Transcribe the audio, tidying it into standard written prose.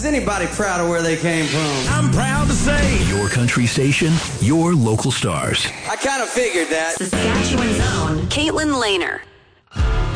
anybody proud of where they came from? I'm proud to say, your country station, your local stars. I kind of figured that. Saskatchewan's own Caitlin Lehner.